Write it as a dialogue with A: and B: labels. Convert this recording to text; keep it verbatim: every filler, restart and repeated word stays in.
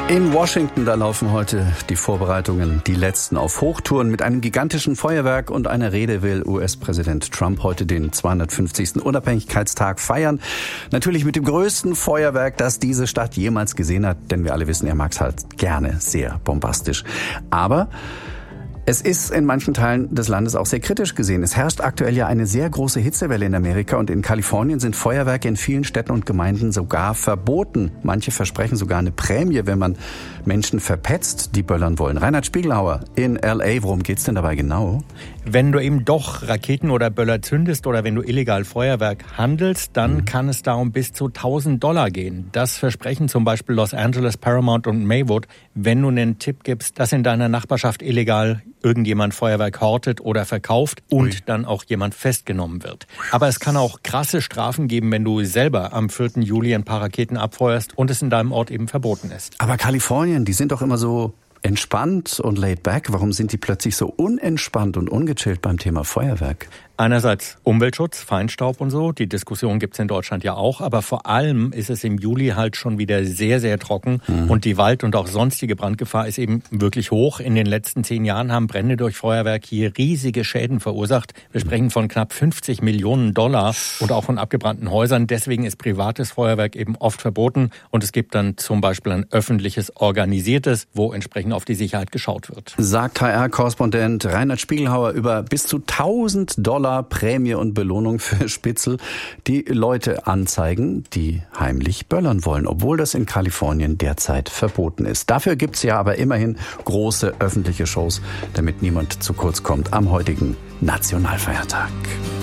A: In Washington, da laufen heute die Vorbereitungen, die letzten auf Hochtouren. Mit einem gigantischen Feuerwerk und einer Rede will U S-Präsident Trump heute den zweihundertfünfzigsten Unabhängigkeitstag feiern. Natürlich mit dem größten Feuerwerk, das diese Stadt jemals gesehen hat. Denn wir alle wissen, er mag es halt gerne sehr bombastisch. Aber es ist in manchen Teilen des Landes auch sehr kritisch gesehen. Es herrscht aktuell ja eine sehr große Hitzewelle in Amerika und in Kalifornien sind Feuerwerke in vielen Städten und Gemeinden sogar verboten. Manche versprechen sogar eine Prämie, wenn man Menschen verpetzt, die böllern wollen. Reinhard Spiegelhauer in L A, worum geht's denn dabei genau?
B: Wenn du eben doch Raketen oder Böller zündest oder wenn du illegal Feuerwerk handelst, dann mhm. kann es darum bis zu tausend Dollar gehen. Das versprechen zum Beispiel Los Angeles, Paramount und Maywood, wenn du einen Tipp gibst, dass in deiner Nachbarschaft illegal irgendjemand Feuerwerk hortet oder verkauft und Ui. dann auch jemand festgenommen wird. Aber es kann auch krasse Strafen geben, wenn du selber am vierten Juli ein paar Raketen abfeuerst und es in deinem Ort eben verboten ist.
A: Aber Kalifornien, die sind doch immer so entspannt und laid back. Warum sind die plötzlich so unentspannt und ungechillt beim Thema Feuerwerk?
B: Einerseits Umweltschutz, Feinstaub und so. Die Diskussion gibt's in Deutschland ja auch. Aber vor allem ist es im Juli halt schon wieder sehr, sehr trocken. Mhm. Und die Wald- und auch sonstige Brandgefahr ist eben wirklich hoch. In den letzten zehn Jahren haben Brände durch Feuerwerk hier riesige Schäden verursacht. Wir sprechen von knapp fünfzig Millionen Dollar und auch von abgebrannten Häusern. Deswegen ist privates Feuerwerk eben oft verboten. Und es gibt dann zum Beispiel ein öffentliches, organisiertes, wo entsprechend auf die Sicherheit geschaut wird.
A: Sagt H R-Korrespondent Reinhard Spiegelhauer über bis zu tausend Dollar Prämie und Belohnung für Spitzel, die Leute anzeigen, die heimlich böllern wollen, obwohl das in Kalifornien derzeit verboten ist. Dafür gibt's ja aber immerhin große öffentliche Shows, damit niemand zu kurz kommt am heutigen Nationalfeiertag.